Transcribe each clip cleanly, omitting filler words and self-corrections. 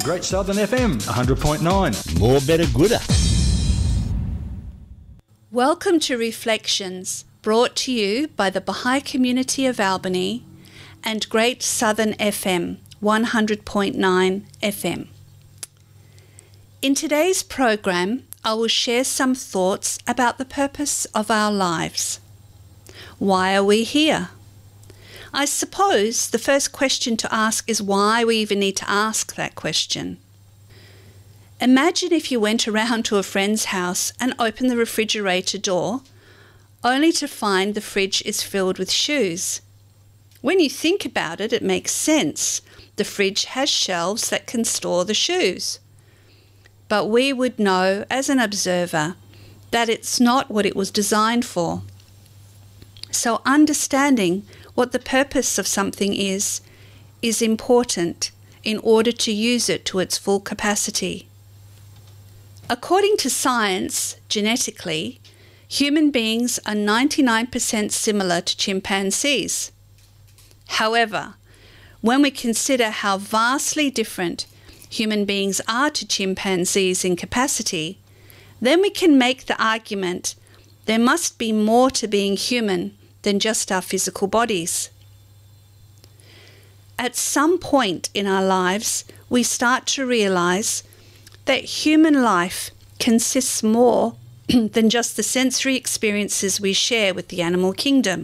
Great Southern FM 100.9. More better gooder. Welcome to Reflections, brought to you by the Baha'i Community of Albany and Great Southern FM 100.9 FM. In today's program, I will share some thoughts about the purpose of our lives. Why are we here? I suppose the first question to ask is why we even need to ask that question. Imagine if you went around to a friend's house and opened the refrigerator door, only to find the fridge is filled with shoes. When you think about it, it makes sense. The fridge has shelves that can store the shoes. But we would know, as an observer, that it's not what it was designed for. So understanding what the purpose of something is important in order to use it to its full capacity. According to science, genetically, human beings are 99% similar to chimpanzees. However, when we consider how vastly different human beings are to chimpanzees in capacity, then we can make the argument there must be more to being human than just our physical bodies. At some point in our lives, we start to realize that human life consists more than just the sensory experiences we share with the animal kingdom.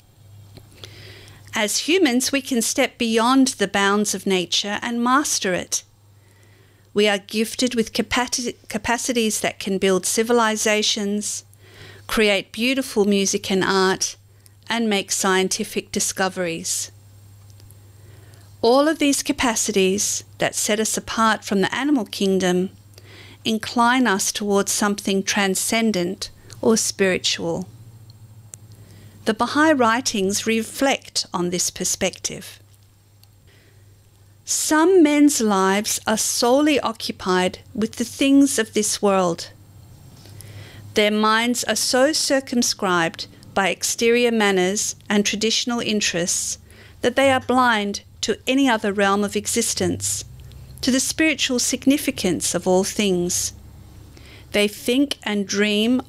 As humans, we can step beyond the bounds of nature and master it. We are gifted with capacities that can build civilizations, create beautiful music and art, and make scientific discoveries. All of these capacities that set us apart from the animal kingdom incline us towards something transcendent or spiritual. The Baha'i writings reflect on this perspective. Some men's lives are solely occupied with the things of this world. Their minds are so circumscribed by exterior manners and traditional interests that they are blind to any other realm of existence, to the spiritual significance of all things. They think and dream